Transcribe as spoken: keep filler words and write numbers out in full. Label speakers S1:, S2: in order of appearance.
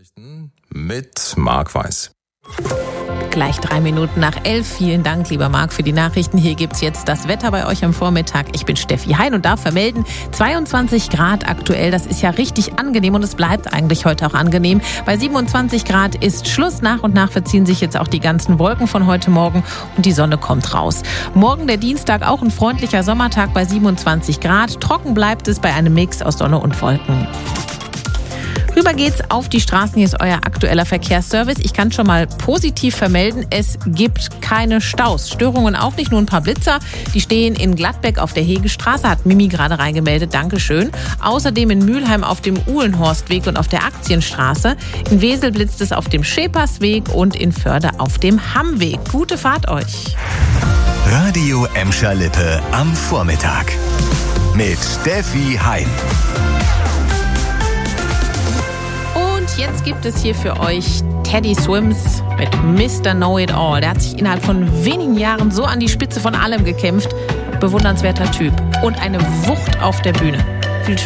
S1: Nachrichten mit Marc Weiß.
S2: Gleich drei Minuten nach elf. Vielen Dank, lieber Marc, für die Nachrichten. Hier gibt's jetzt das Wetter bei euch am Vormittag. Ich bin Steffi Hein und darf vermelden, zweiundzwanzig Grad aktuell. Das ist ja richtig angenehm und es bleibt eigentlich heute auch angenehm. Bei siebenundzwanzig Grad ist Schluss. Nach und nach verziehen sich jetzt auch die ganzen Wolken von heute Morgen und die Sonne kommt raus. Morgen der Dienstag auch ein freundlicher Sommertag bei siebenundzwanzig Grad. Trocken bleibt es bei einem Mix aus Sonne und Wolken. Rüber geht's auf die Straßen. Hier ist euer aktueller Verkehrsservice. Ich kann schon mal positiv vermelden, es gibt keine Staus. Störungen auch nicht, nur ein paar Blitzer. Die stehen in Gladbeck auf der Hegestraße, hat Mimi gerade reingemeldet, Dankeschön. Außerdem in Mülheim auf dem Uhlenhorstweg und auf der Aktienstraße. In Wesel blitzt es auf dem Schepersweg und in Förde auf dem Hammweg. Gute Fahrt euch.
S3: Radio Emscher Lippe am Vormittag mit Steffi Hein.
S2: Jetzt gibt es hier für euch Teddy Swims mit Mister Know-It-All. Der hat sich innerhalb von wenigen Jahren so an die Spitze von allem gekämpft. Bewundernswerter Typ und eine Wucht auf der Bühne.